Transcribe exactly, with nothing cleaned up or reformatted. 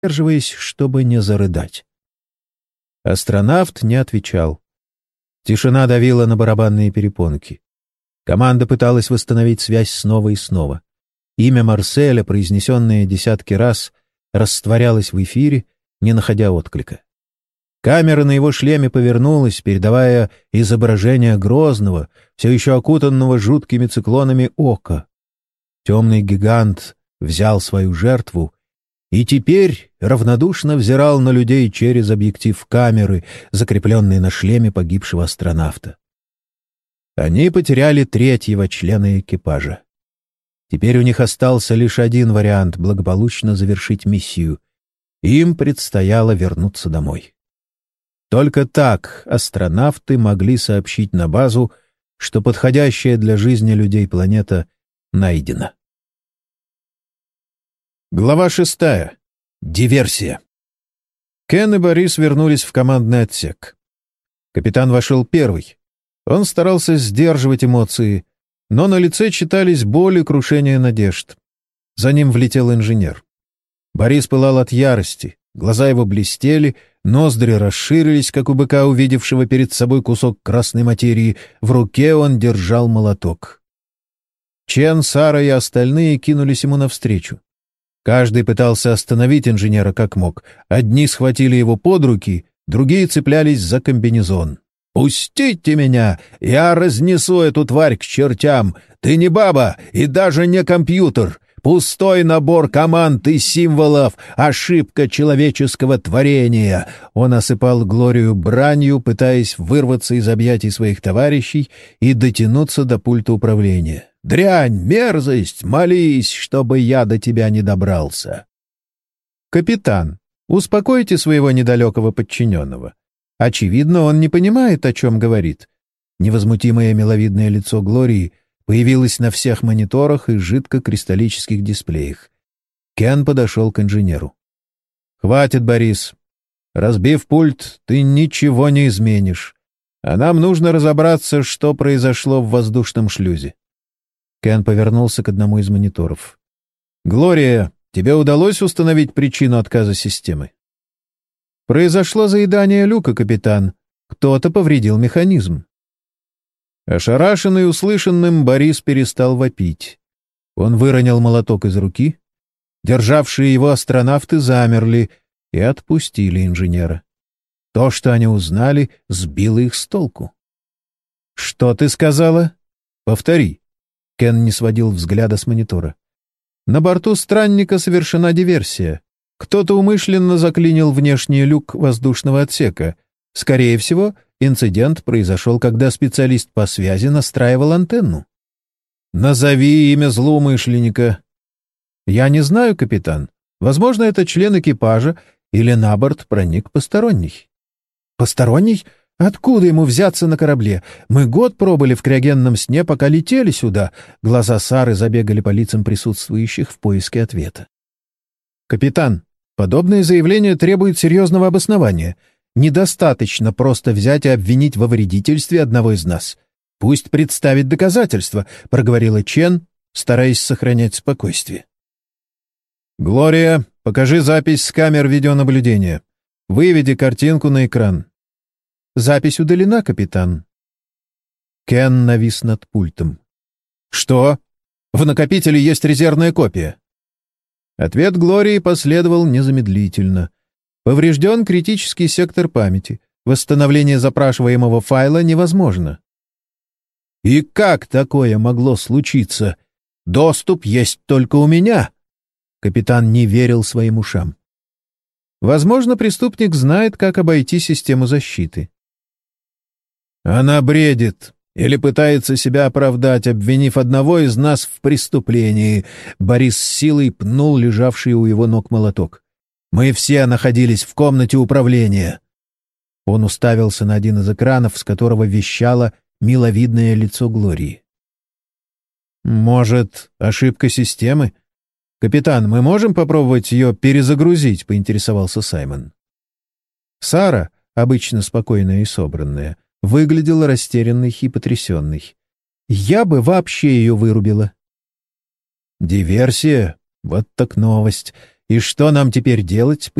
сдерживаясь, чтобы не зарыдать. Астронавт не отвечал. Тишина давила на барабанные перепонки. Команда пыталась восстановить связь снова и снова. Имя Марселя, произнесенное десятки раз, растворялось в эфире, не находя отклика. Камера на его шлеме повернулась, передавая изображение грозного, все еще окутанного жуткими циклонами ока. Темный гигант взял свою жертву и теперь равнодушно взирал на людей через объектив камеры, закрепленный на шлеме погибшего астронавта. Они потеряли третьего члена экипажа. Теперь у них остался лишь один вариант — благополучно завершить миссию. Им предстояло вернуться домой. Только так астронавты могли сообщить на базу, что подходящая для жизни людей планета найдена. Глава шестая. Диверсия. Кен и Борис вернулись в командный отсек. Капитан вошел первый. Он старался сдерживать эмоции, но на лице читались боль и крушение надежд. За ним влетел инженер. Борис пылал от ярости, глаза его блестели, ноздри расширились, как у быка, увидевшего перед собой кусок красной материи. В руке он держал молоток. Чен, Сара и остальные кинулись ему навстречу. Каждый пытался остановить инженера как мог. Одни схватили его под руки, другие цеплялись за комбинезон. «Пустите меня! Я разнесу эту тварь к чертям! Ты не баба и даже не компьютер! Пустой набор команд и символов! Ошибка человеческого творения!» Он осыпал Глорию бранью, пытаясь вырваться из объятий своих товарищей и дотянуться до пульта управления. «Дрянь, мерзость! Молись, чтобы я до тебя не добрался!» «Капитан, успокойте своего недалекого подчиненного. Очевидно, он не понимает, о чем говорит». Невозмутимое миловидное лицо Глории появилось на всех мониторах и жидкокристаллических дисплеях. Кен подошел к инженеру. «Хватит, Борис. Разбив пульт, ты ничего не изменишь. А нам нужно разобраться, что произошло в воздушном шлюзе». Кен повернулся к одному из мониторов. «Глория, тебе удалось установить причину отказа системы?» «Произошло заедание люка, капитан. Кто-то повредил механизм». Ошарашенный услышанным, Борис перестал вопить. Он выронил молоток из руки. Державшие его астронавты замерли и отпустили инженера. То, что они узнали, сбило их с толку. «Что ты сказала?» «Повтори». Кен не сводил взгляда с монитора. «На борту странника совершена диверсия. Кто-то умышленно заклинил внешний люк воздушного отсека. Скорее всего, инцидент произошел, когда специалист по связи настраивал антенну». «Назови имя злоумышленника». «Я не знаю, капитан. Возможно, это член экипажа или на борт проник посторонний». «Посторонний? Откуда ему взяться на корабле? Мы год пробыли в криогенном сне, пока летели сюда». Глаза Сары забегали по лицам присутствующих в поиске ответа. «Капитан, подобное заявление требует серьезного обоснования. Недостаточно просто взять и обвинить во вредительстве одного из нас. Пусть представит доказательства», — проговорила Чен, стараясь сохранять спокойствие. «Глория, покажи запись с камер видеонаблюдения. Выведи картинку на экран». «Запись удалена, капитан». Кен навис над пультом. «Что? В накопителе есть резервная копия». Ответ Глории последовал незамедлительно. Поврежден критический сектор памяти. Восстановление запрашиваемого файла невозможно. «И как такое могло случиться? Доступ есть только у меня!» Капитан не верил своим ушам. «Возможно, преступник знает, как обойти систему защиты». «Она бредит или пытается себя оправдать, обвинив одного из нас в преступлении». Борис с силой пнул лежавший у его ног молоток. «Мы все находились в комнате управления». Он уставился на один из экранов, с которого вещало миловидное лицо Глории. «Может, ошибка системы? Капитан, мы можем попробовать ее перезагрузить?» — поинтересовался Саймон. Сара, обычно спокойная и собранная, выглядела растерянной и потрясенной. «Я бы вообще ее вырубила». «Диверсия? Вот так новость. «И что нам теперь делать?»